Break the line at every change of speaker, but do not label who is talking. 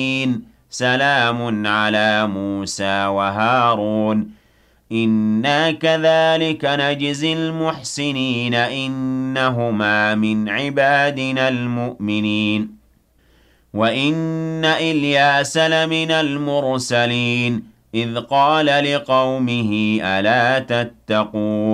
سلام على موسى وهارون إنا كذلك نجزي المحسنين إنهما من عبادنا المؤمنين وإن إلياس لمن المرسلين إذ قال لقومه ألا تتقون